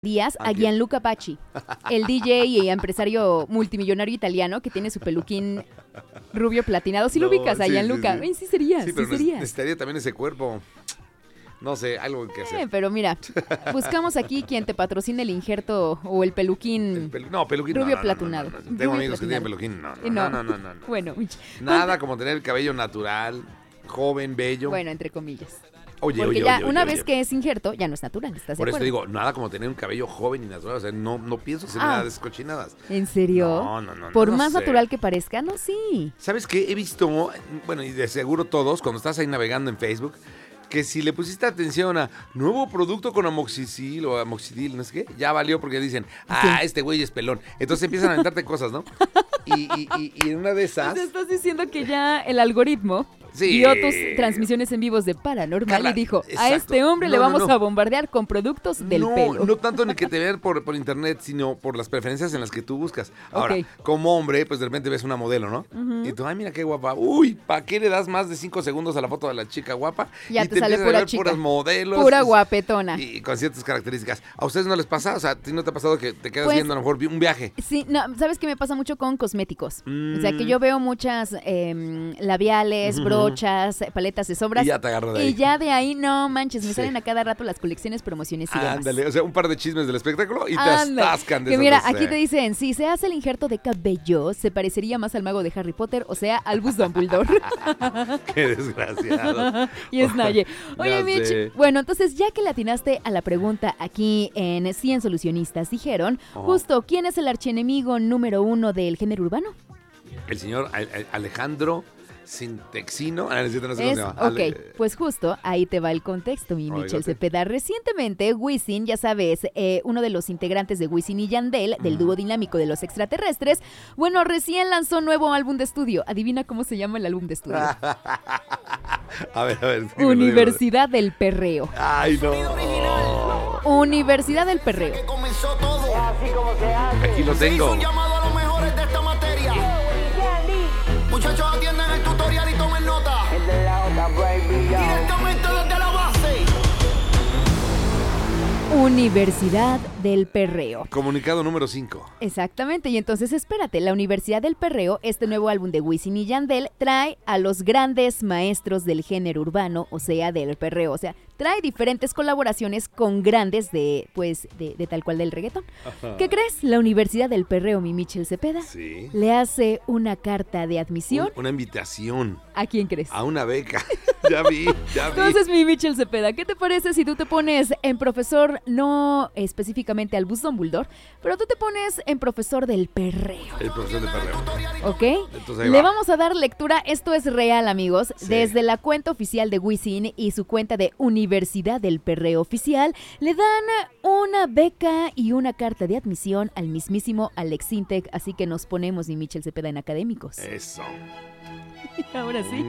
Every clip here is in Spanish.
días a Gianluca Pacci, el DJ y empresario multimillonario italiano que tiene su peluquín rubio platinado. ¿Sí lo ubicas a Gianluca? Sí, sí sería, sí, pero sería. Necesitaría también ese cuerpo. No sé, algo que hacer. Pero mira, buscamos aquí quien te patrocine el injerto o el peluquín, peluquín rubio platinado. No. Tengo amigos que tienen peluquín. No. Bueno, nada como tener el cabello natural, joven, bello. Bueno, entre comillas. Oye, una vez que es injerto, ya no es natural, ¿estás de acuerdo? Por eso te digo, nada como tener un cabello joven y natural. O sea, no pienso hacer nada de esas cochinadas. ¿En serio? No. Por más natural que parezca, no, sí. ¿Sabes qué? He visto, bueno, y de seguro todos, cuando estás ahí navegando en Facebook, que si le pusiste atención a nuevo producto con amoxicil o amoxidil, no sé qué, ya valió porque dicen, este güey es pelón. Entonces empiezan a aventarte cosas, ¿no? Y en una de esas... Te estás diciendo que ya el algoritmo vio tus transmisiones en vivos de Paranormal, Carla, y dijo, exacto, a este hombre le vamos a bombardear con productos del pelo. No tanto ni que te vean por internet, sino por las preferencias en las que tú buscas. Ahora, como hombre, pues de repente ves una modelo, ¿no? Y tú, ay, mira qué guapa. Uy, ¿para qué le das más de 5 segundos a la foto de la chica guapa? Ya te sale pura chica. Puras modelos. Pura guapetona. Y con ciertas características. ¿A ustedes no les pasa? O sea, ¿a ti no te ha pasado que te quedas viendo a lo mejor un viaje? Sí, no, ¿sabes qué me pasa mucho con cosméticos? O sea, que yo veo muchas labiales, brochas, paletas de sombras. Y ya te agarro de ahí. Y ya de ahí, no manches, me salen a cada rato las colecciones, promociones y demás. Ándale, o sea, un par de chismes del espectáculo y te atascan de que mira, aquí te dicen, si se hace el injerto de cabello, se parecería más al mago de Harry Potter, o sea, Albus Dumbledore. Qué desgraciado. Y es Naye. Oye, Mitch, bueno, entonces ya que le atinaste a la pregunta aquí en 100 Solucionistas, dijeron, justo, ¿quién es el archienemigo número 1 del género urbano? El señor Alejandro Sintexino. No sé cómo se llama. Ok, pues justo ahí te va el contexto, mi Michel Cepeda. Recientemente, Wisin, ya sabes, uno de los integrantes de Wisin y Yandel, del dúo dinámico de los extraterrestres, bueno, recién lanzó nuevo álbum de estudio. Adivina cómo se llama el álbum de estudio. A ver. Universidad del Perreo. Ay, no. Universidad del Perreo. Aquí lo tengo. Muchachos, atiendan el tutorial y tomen nota. Directamente desde la base. Universidad del Perreo. Comunicado número 5. Exactamente, y entonces espérate, la Universidad del Perreo, este nuevo álbum de Wisin y Yandel, trae a los grandes maestros del género urbano, o sea, del perreo, o sea, trae diferentes colaboraciones con grandes de tal cual del reggaetón. Ajá. ¿Qué crees? La Universidad del Perreo, mi Michel Cepeda, le hace una carta de admisión. Una invitación. ¿A quién crees? A una beca. Ya vi. Entonces, mi Michel Cepeda, ¿qué te parece si tú te pones en profesor, no específicamente Albus Dumbledore, pero tú te pones en profesor del perreo? El profesor del perreo. ¿Ok? Entonces, le vamos a dar lectura, esto es real, amigos, desde la cuenta oficial de Wisin y su cuenta de Universidad del Perreo Oficial, le dan una beca y una carta de admisión al mismísimo Alex Sintek, así que nos ponemos, mi Michel Cepeda, en académicos. Eso. Ahora sí.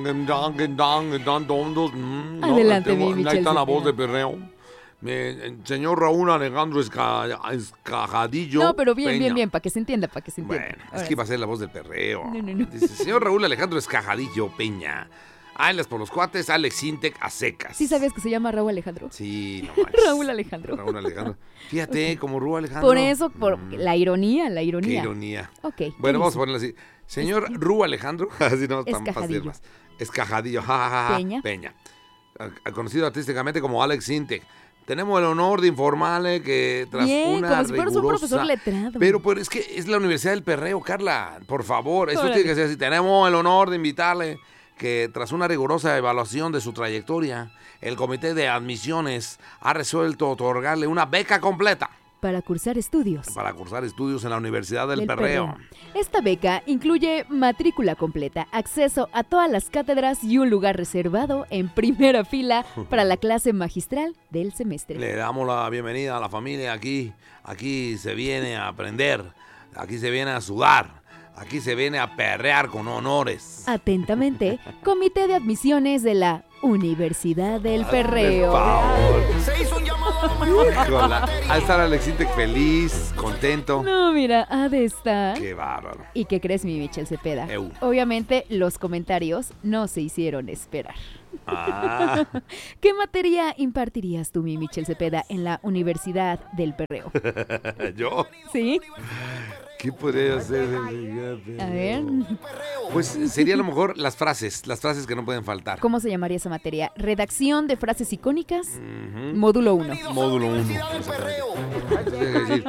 Adelante, mi Michel. Ahí está la voz de perreo. Señor Raúl Alejandro Escajadillo. No, pero bien, para que se entienda, Bueno, es que iba a ser la voz del perreo. No. Dice, señor Raúl Alejandro Escajadillo Peña. Áilas por los cuates, Alex Sintek a secas. ¿Sí sabías que se llama Raúl Alejandro? Sí, no manches. Raúl Alejandro. Fíjate, como Raúl Alejandro. Por eso, la ironia. Qué ironía. Ok. Bueno, vamos a ponerlo así. Señor Raúl Alejandro, así no tan fácil más. Escajadillo, Peña. Conocido artísticamente como Alex Sintek. Tenemos el honor de informarle que tras una como si fueras un profesor letrado. Pero es que es la Universidad del Perreo, Carla. Por favor, eso tiene que ser así. Tenemos el honor de invitarle que tras una rigurosa evaluación de su trayectoria, el comité de admisiones ha resuelto otorgarle una beca completa. Para cursar estudios en la Universidad del Perreo. Esta beca incluye matrícula completa, acceso a todas las cátedras y un lugar reservado en primera fila para la clase magistral del semestre. Le damos la bienvenida a la familia aquí. Aquí se viene a aprender, aquí se viene a sudar. Aquí se viene a perrear con honores. Atentamente, Comité de Admisiones de la Universidad del Perreo. Se hizo un llamado a lo mejor. Ha de estar Alex Sintek feliz, contento. No, mira, ha de estar. Qué bárbaro. ¿Y qué crees, mi Michel Cepeda? Obviamente, los comentarios no se hicieron esperar. Ah, ¿Qué materia impartirías tú, mi Michelle Cepeda, en la Universidad del Perreo? ¿yo? ¿Sí? ¿Qué podría hacer? A ver, Pues sería a lo mejor las frases que no pueden faltar. ¿cómo se llamaría esa materia? Redacción de frases icónicas, Ujú. módulo 1. Módulo 1. Universidad del Perreo. Tienes que decir,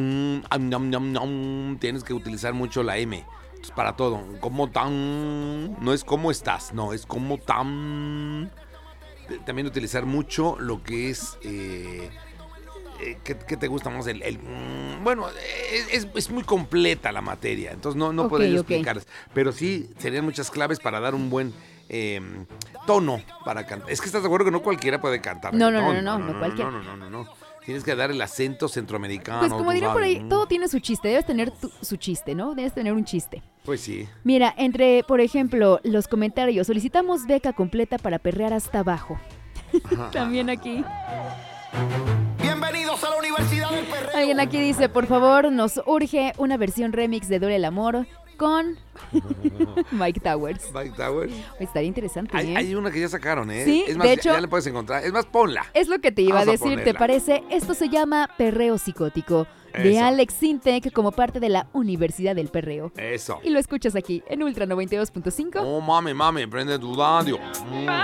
tienes que utilizar mucho la M. Entonces, para todo. Como tan. No es cómo estás, no, es como tan. También utilizar mucho lo que es. ¿Qué te gusta más? Bueno, es muy completa la materia, entonces no Ok, podría ok. explicarles. Pero sí, serían muchas claves para dar un buen tono para cantar. Es que estás de acuerdo que no cualquiera puede cantar. No reggaetón. cualquiera. No. Tienes que dar el acento centroamericano. Pues como tú dirían por sabes, ahí, ¿no? todo tiene su chiste. Debes tener su chiste, ¿no? Debes tener un chiste. Pues sí. Mira, entre, por ejemplo, los comentarios, solicitamos beca completa para perrear hasta abajo. También aquí. Bienvenidos a la Universidad del Perreo. Alguien aquí dice, por favor, nos urge una versión remix de Duele el Amor con Mike Towers. Mike Towers. Estaría interesante, ¿eh? Hay una que ya sacaron, ¿eh? Sí, es más, de hecho- ya la puedes encontrar. Es más, ponla. Es lo que te iba a Vamos a decir, ¿te ponerla. parece? Esto se llama Perreo Psicótico, de Eso. Alex Sintek como parte de la Universidad del Perreo. Eso. Y lo escuchas aquí, en Ultra 92.5. Oh, mami, prende tu radio.